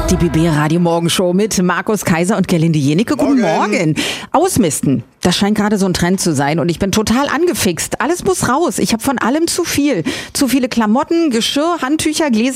Die BB Radio Morgenshow mit Markus Kaiser und Gerlinde Jenicke. Guten Morgen. Ausmisten. Das scheint gerade so ein Trend zu sein und ich bin total angefixt. Alles muss raus. Ich habe von allem zu viel. Zu viele Klamotten, Geschirr, Handtücher, Gläser.